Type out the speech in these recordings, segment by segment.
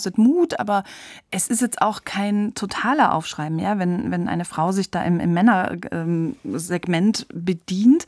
kostet Mut, aber es ist jetzt auch kein totaler Aufschrei mehr, wenn eine Frau sich da im Männersegment bedient.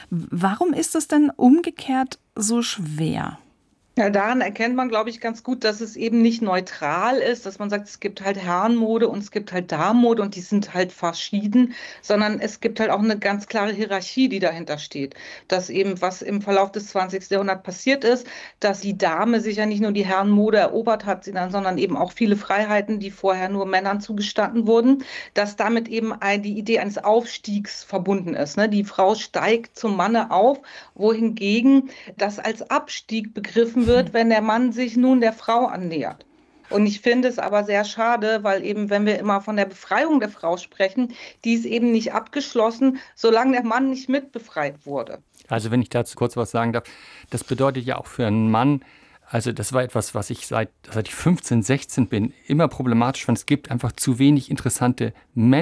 Warum ist es denn umgekehrt so schwer? Ja, daran erkennt man, glaube ich, ganz gut, dass es eben nicht neutral ist, dass man sagt, es gibt halt Herrenmode und es gibt halt Damenmode und die sind halt verschieden, sondern es gibt halt auch eine ganz klare Hierarchie, die dahinter steht. Dass eben, was im Verlauf des 20. Jahrhunderts passiert ist, dass die Dame sich ja nicht nur die Herrenmode erobert hat, sondern eben auch viele Freiheiten, die vorher nur Männern zugestanden wurden, dass damit eben die Idee eines Aufstiegs verbunden ist. Ne? Die Frau steigt zum Manne auf, wohingegen das als Abstieg begriffen wird, wenn der Mann sich nun der Frau annähert. Und ich finde es aber sehr schade, weil eben, wenn wir immer von der Befreiung der Frau sprechen, die ist eben nicht abgeschlossen, solange der Mann nicht mitbefreit wurde. Also wenn ich dazu kurz was sagen darf, das bedeutet ja auch für einen Mann, also das war etwas, was ich seit ich 15, 16 bin, immer problematisch fand. Es gibt einfach zu wenig interessante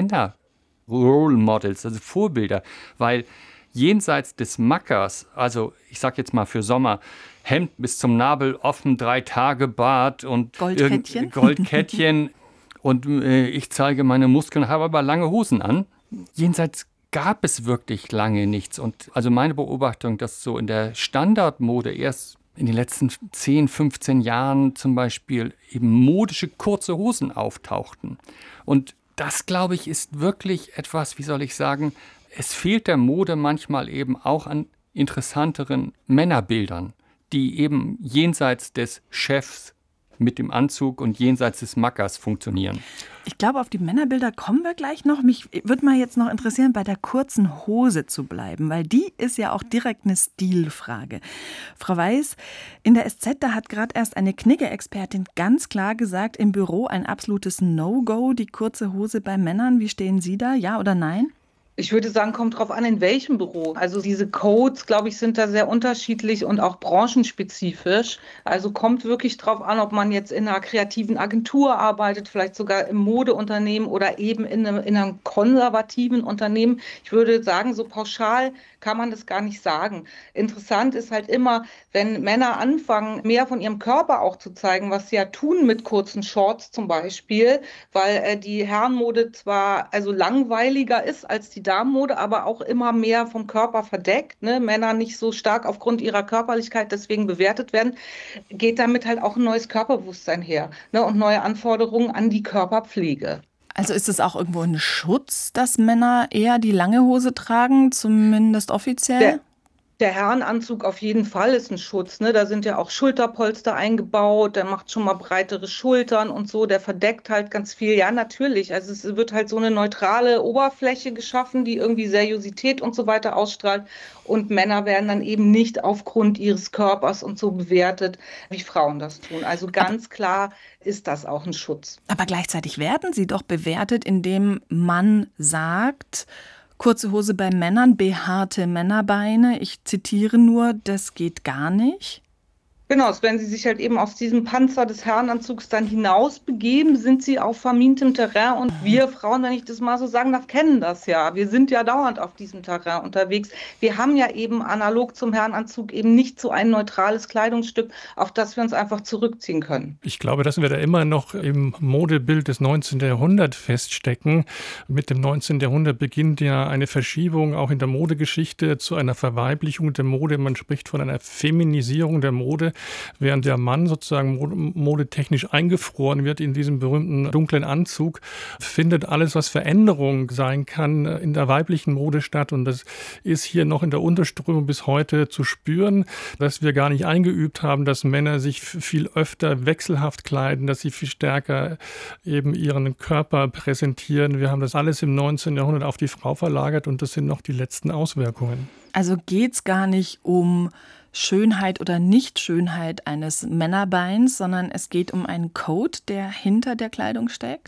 Männer-Role Models, also Vorbilder, weil jenseits des Mackers, also ich sag jetzt mal für Sommer, Hemd bis zum Nabel offen, 3 Tage Bart und Goldkettchen und ich zeige meine Muskeln, habe aber lange Hosen an. Jenseits gab es wirklich lange nichts. Und also meine Beobachtung, dass so in der Standardmode erst in den letzten 10, 15 Jahren zum Beispiel eben modische kurze Hosen auftauchten. Und das, glaube ich, ist wirklich etwas, wie soll ich sagen, es fehlt der Mode manchmal eben auch an interessanteren Männerbildern, die eben jenseits des Chefs mit dem Anzug und jenseits des Mackers funktionieren. Ich glaube, auf die Männerbilder kommen wir gleich noch. Mich würde mal jetzt noch interessieren, bei der kurzen Hose zu bleiben, weil die ist ja auch direkt eine Stilfrage. Frau Weiß, in der SZ, da hat gerade erst eine Knigge-Expertin ganz klar gesagt, im Büro ein absolutes No-Go, die kurze Hose bei Männern. Wie stehen Sie da, ja oder nein? Ich würde sagen, kommt drauf an, in welchem Büro. Also diese Codes, glaube ich, sind da sehr unterschiedlich und auch branchenspezifisch. Also kommt wirklich drauf an, ob man jetzt in einer kreativen Agentur arbeitet, vielleicht sogar im Modeunternehmen oder eben in einem konservativen Unternehmen. Ich würde sagen, so pauschal kann man das gar nicht sagen. Interessant ist halt immer, wenn Männer anfangen, mehr von ihrem Körper auch zu zeigen, was sie ja tun mit kurzen Shorts zum Beispiel, weil die Herrenmode zwar also langweiliger ist als die Damenmode, aber auch immer mehr vom Körper verdeckt, ne? Männer nicht so stark aufgrund ihrer Körperlichkeit deswegen bewertet werden, geht damit halt auch ein neues Körperbewusstsein her, ne? Und neue Anforderungen an die Körperpflege. Also ist es auch irgendwo ein Schutz, dass Männer eher die lange Hose tragen, zumindest offiziell? Der Herrenanzug auf jeden Fall ist ein Schutz, ne? Da sind ja auch Schulterpolster eingebaut, der macht schon mal breitere Schultern und so, der verdeckt halt ganz viel. Ja, natürlich. Also es wird halt so eine neutrale Oberfläche geschaffen, die irgendwie Seriosität und so weiter ausstrahlt. Und Männer werden dann eben nicht aufgrund ihres Körpers und so bewertet, wie Frauen das tun. Also ganz klar ist das auch ein Schutz. Aber gleichzeitig werden sie doch bewertet, indem man sagt, kurze Hose bei Männern, behaarte Männerbeine. Ich zitiere nur, das geht gar nicht. Genau, wenn sie sich halt eben aus diesem Panzer des Herrenanzugs dann hinaus begeben, sind sie auf vermintem Terrain und wir Frauen, wenn ich das mal so sagen darf, kennen das ja. Wir sind ja dauernd auf diesem Terrain unterwegs. Wir haben ja eben analog zum Herrenanzug eben nicht so ein neutrales Kleidungsstück, auf das wir uns einfach zurückziehen können. Ich glaube, dass wir da immer noch im Modebild des 19. Jahrhunderts feststecken. Mit dem 19. Jahrhundert beginnt ja eine Verschiebung auch in der Modegeschichte zu einer Verweiblichung der Mode. Man spricht von einer Feminisierung der Mode. Während der Mann sozusagen modetechnisch eingefroren wird in diesem berühmten dunklen Anzug, findet alles, was Veränderung sein kann, in der weiblichen Mode statt. Und das ist hier noch in der Unterströmung bis heute zu spüren, dass wir gar nicht eingeübt haben, dass Männer sich viel öfter wechselhaft kleiden, dass sie viel stärker eben ihren Körper präsentieren. Wir haben das alles im 19. Jahrhundert auf die Frau verlagert und das sind noch die letzten Auswirkungen. Also geht es gar nicht um Schönheit oder Nichtschönheit eines Männerbeins, sondern es geht um einen Code, der hinter der Kleidung steckt?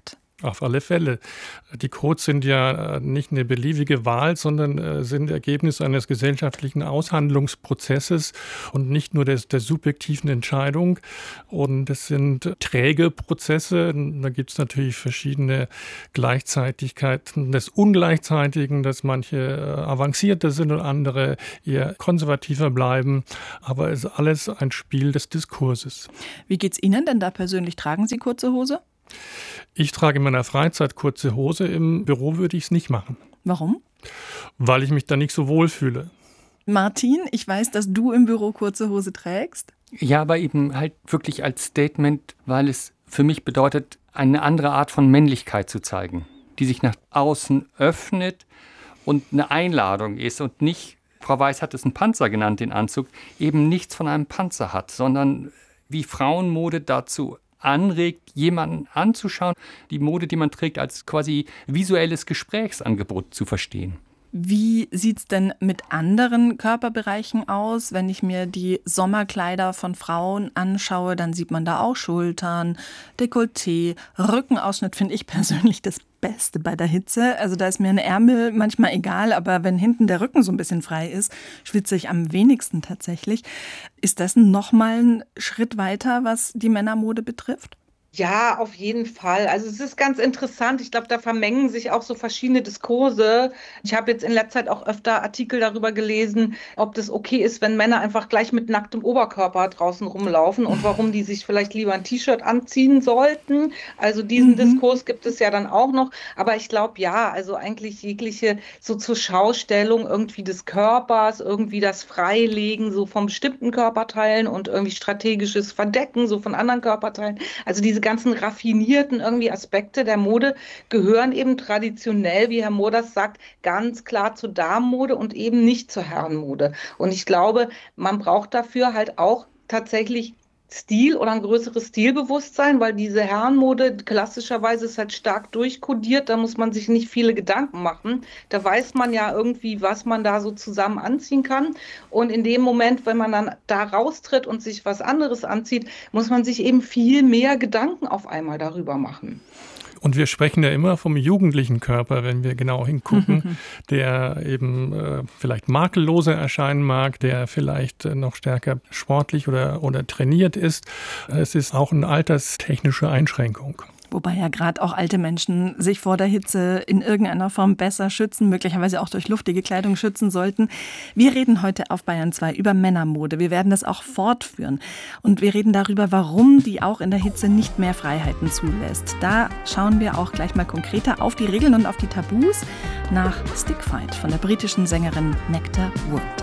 Auf alle Fälle. Die Codes sind ja nicht eine beliebige Wahl, sondern sind Ergebnis eines gesellschaftlichen Aushandlungsprozesses und nicht nur der subjektiven Entscheidung. Und es sind träge Prozesse. Da gibt es natürlich verschiedene Gleichzeitigkeiten des Ungleichzeitigen, dass manche avancierter sind und andere eher konservativer bleiben. Aber es ist alles ein Spiel des Diskurses. Wie geht's Ihnen denn da persönlich? Tragen Sie kurze Hose? Ich trage in meiner Freizeit kurze Hose. Im Büro würde ich es nicht machen. Warum? Weil ich mich da nicht so wohl fühle. Martin, ich weiß, dass du im Büro kurze Hose trägst. Ja, aber eben halt wirklich als Statement, weil es für mich bedeutet, eine andere Art von Männlichkeit zu zeigen, die sich nach außen öffnet und eine Einladung ist und nicht, Frau Weiß hat es einen Panzer genannt, den Anzug, eben nichts von einem Panzer hat, sondern wie Frauenmode dazu anregt, jemanden anzuschauen, die Mode, die man trägt, als quasi visuelles Gesprächsangebot zu verstehen. Wie sieht es denn mit anderen Körperbereichen aus? Wenn ich mir die Sommerkleider von Frauen anschaue, dann sieht man da auch Schultern, Dekolleté, Rückenausschnitt finde ich persönlich das Beste bei der Hitze. Also da ist mir ein Ärmel manchmal egal, aber wenn hinten der Rücken so ein bisschen frei ist, schwitze ich am wenigsten tatsächlich. Ist das nochmal ein Schritt weiter, was die Männermode betrifft? Ja, auf jeden Fall. Also es ist ganz interessant. Ich glaube, da vermengen sich auch so verschiedene Diskurse. Ich habe jetzt in letzter Zeit auch öfter Artikel darüber gelesen, ob das okay ist, wenn Männer einfach gleich mit nacktem Oberkörper draußen rumlaufen und warum die sich vielleicht lieber ein T-Shirt anziehen sollten. Also diesen Diskurs gibt es ja dann auch noch. Aber ich glaube, ja, also eigentlich jegliche so zur Schaustellung irgendwie des Körpers, irgendwie das Freilegen so von bestimmten Körperteilen und irgendwie strategisches Verdecken so von anderen Körperteilen. Also diese ganzen raffinierten irgendwie Aspekte der Mode gehören eben traditionell, wie Herr Moders sagt, ganz klar zur Damenmode und eben nicht zur Herrenmode. Und ich glaube, man braucht dafür halt auch tatsächlich Stil oder ein größeres Stilbewusstsein, weil diese Herrenmode klassischerweise ist halt stark durchkodiert, da muss man sich nicht viele Gedanken machen. Da weiß man ja irgendwie, was man da so zusammen anziehen kann. Und in dem Moment, wenn man dann da raustritt und sich was anderes anzieht, muss man sich eben viel mehr Gedanken auf einmal darüber machen. Und wir sprechen ja immer vom jugendlichen Körper, wenn wir genau hingucken, der eben vielleicht makelloser erscheinen mag, der vielleicht noch stärker sportlich oder trainiert ist. Es ist auch eine alterstechnische Einschränkung. Wobei ja gerade auch alte Menschen sich vor der Hitze in irgendeiner Form besser schützen, möglicherweise auch durch luftige Kleidung schützen sollten. Wir reden heute auf Bayern 2 über Männermode. Wir werden das auch fortführen. Und wir reden darüber, warum die auch in der Hitze nicht mehr Freiheiten zulässt. Da schauen wir auch gleich mal konkreter auf die Regeln und auf die Tabus nach Stickfight von der britischen Sängerin Nectar Wood.